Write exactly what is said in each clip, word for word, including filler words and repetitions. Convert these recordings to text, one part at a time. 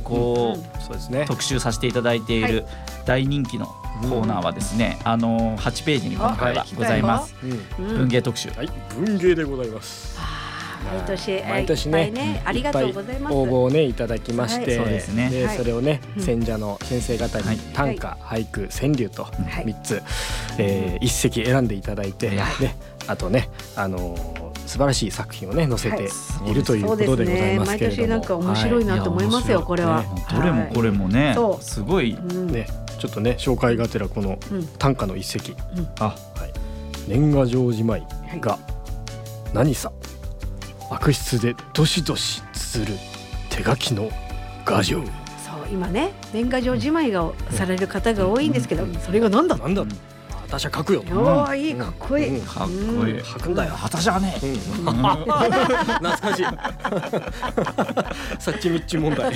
こう、 うん、そうですね、 特集させていただいている大人気のコーナーはですね、うん、あのはちページに今回はございます、うん、文芸特集、 はい、文芸でございます。 毎年毎年ね、 ね、ありがとうございます。 応募をねいただきまして、 はい、そうですね、 ではい、 それをね、うん、選者の先生方に短歌、はい、俳句、川柳とみっつ、はい、えー、一席選んでいただいて、ね、あとね、あのー、素晴らしい作品をね載せているということでございますけれども、 毎年なんか面白いなと思いますよ、はい、これは、 ね、どれもこれもね、 はい、 すごい、 うん、 ね、ちょっとね紹介がてらこの短歌の一席、うん、あ、はい、年賀状じまいが何さ、悪筆でどしどし綴る手書きの画状。 そう、今ね年賀状じまいがされる方が多いんですけど、うん、それがなんだなんだ、うん、私は書くよ。 おー、いい、かっこいい、うん、 かっこいい、 書くんだよ私はね、うん、 懐かしいサッチミッチ問題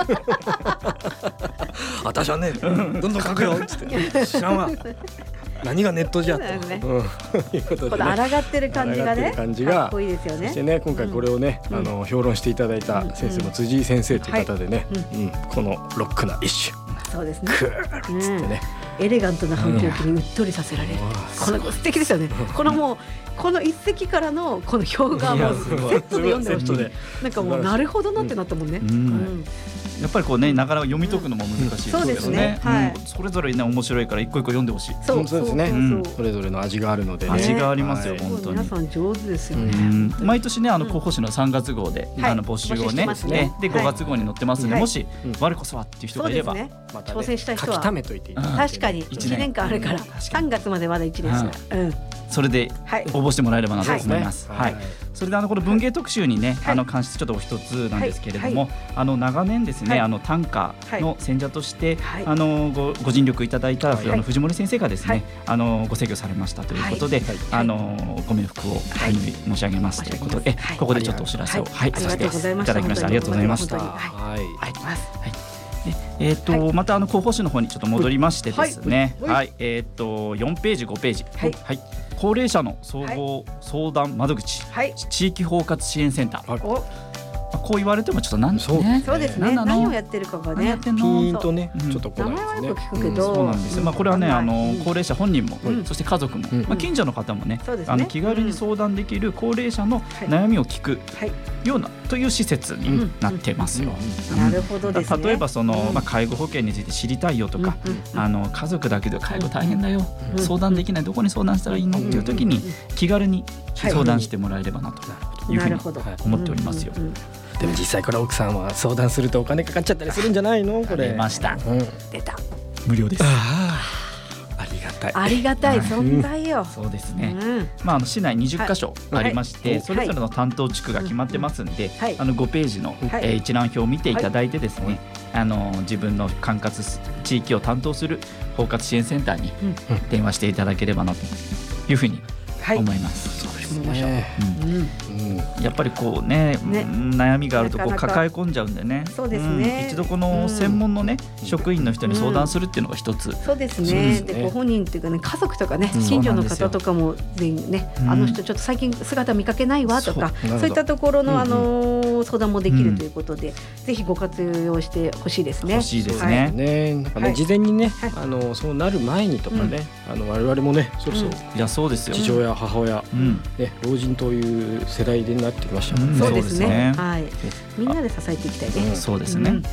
私はね、どんどん書くよっつって知らんわ何がネットじゃと、ね、うん、いうことでね、 この抗ってる感じがね、 感じがかっこいいですよね。 そしてね、今回これをね、うん、あの評論していただいた先生の辻井先生という方でね、うんうん、このロックな一首、 そうですね、 クーッつってね、 うん、エレガントな反響にうっとりさせられる、この素敵ですよね。このもうこの一席からのこの表がもうセットで読んでほしい。なんかもうなるほどなってなったもんね。うんうん、 やっぱりこうね、なかなか読み解くのも難しいですよね。 そうですね、はい、 うん、それぞれね面白いから一個一個読んでほしい。 そうそうですね、うん、それぞれの味があるので、ね、 味がありますよ、はい、本当に皆さん上手ですよね。 うん、毎年ね、あの候補誌のさんがつ号で、うん、あの募集を ね, ねでごがつ号に載ってますので、はい、もし、うん、我こそはっていう人がいれば、 ね、 またね、 挑戦したい人は書き溜めといていただいて、 確かにいちねんかんあるから、さんがつまでまだいちねんですから、うん、 それで応募してもらえればなと思います。はい、はい、それであのこの文芸特集にね、はい、あの関してちょっとお一つなんですけれども、はいはい、あの長年ですね、はい、あの短歌の選者として、はい、あの ご, ご尽力いただいた、はい、あの藤森先生がですね、はい、あのご制御されましたということで、はい、あのご冥福を大変申し上げますということで、はい、ここでちょっとお知らせを、はい、させていただきました。ありがとうございました。はい、はいえーとはい、またあの候補誌の方にちょっと戻りましてですね、はいはい、えーとよんページごページ、はいはい、高齢者の総合相談窓口、はい、地域包括支援センター、はい、こう言われてもちょっと何、ね、 そうですね、何をやってるかがね、 ピーンとね、ちょっと来ないですね。 名前はよく聞くけど、 うん、そうなんですよ。まあ、これはね、あの高齢者本人も、うん、そして家族も、うん、まあ、近所の方もね、うん、あの気軽に相談できる高齢者の悩みを聞くような、という施設になってますよ。 なるほどですね。 例えばその、まあ、介護保険について知りたいよとか、うん、あの家族だけで介護大変だよ、うん、相談できない、どこに相談したらいいのっていう時に気軽に相談してもらえればなというふうに思っておりますよ。 でも実際から奥さんは相談するとお金かかっちゃったりするんじゃないの？これ出ました、 うん、出た、 無料です。 あありがたい、 ありがたい存在よ、 うん、そうですね、うん、まあ、あの市内にじゅっかしょありまして、はい、それぞれの担当地区が決まってますんで、はい、あのごページの、はい、えー、一覧表を見ていただいてですね、はい、あの自分の管轄地域を担当する包括支援センターに電話していただければなというふうに思います。 はい、そうですね、 うんうん、やっぱりこう ね, ね悩みがあるとこう抱え込んじゃうんでね、 そうですね、 うん、一度この専門のね、うん、職員の人に相談するっていうのが一つ、うん、 そうですね。でご本人っていうかね、家族とかね、近所の方とかも全員ね、うん、あの人ちょっと最近姿見かけないわとか、そう、そういったところの、あのー、相談もできるということで、うん、ぜひご活用してほしいですね。 欲しいですね。 はい、ね、なんかね、はい、事前にね、はい、あのそうなる前にとかね、うん、あの我々もね、そろそろ、 いやそうですよ、 父親母親、うん、ね、老人という世代でなってきましたもんね。 そうですね、はい、みんなで支えていきたいね。 うん、そうですね、うんうん、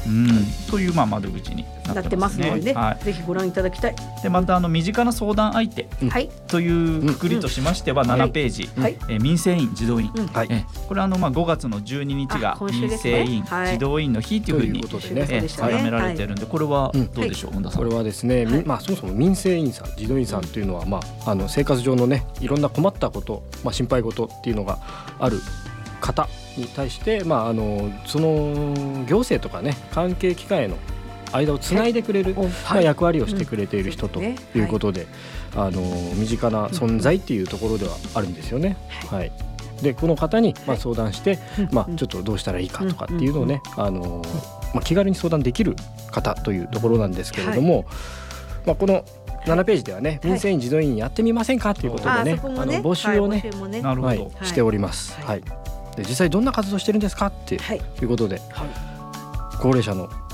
というまあ窓口になってますね。 なってますのでね、はい、ぜひご覧いただきたい。 でまたあの身近な相談相手、はい、というくくりとしましてはななページ、はい、えー、民生委員児童委員、はい、えー、これはあのまあごがつのじゅうににちが民生委員、はい、児童委員の日というふうに定められているんで、これはどうでしょう、本田さん。 これはですね、はい、まあ、そもそも民生委員さん、児童委員さんというのは、まあ、あの生活上のね、いろんな困ったこと、まあ、心配事っていうのがある方に対して、まあ、あのその行政とかね、関係機関への間をつないでくれる、はい、まあ、役割をしてくれている人ということで、あの身近な存在っていうところではあるんですよね。はい、でこの方にまあ相談して、まあ、ちょっとどうしたらいいかとかっていうのをね、あの、まあ、気軽に相談できる方というところなんですけれども、はい、まあ、このななページではね、民生委員児童委員やってみませんかということでね、あの募集をね、はい、しております。はい、で実際どんな活動してるんですかっていうことで、はい、高齢者の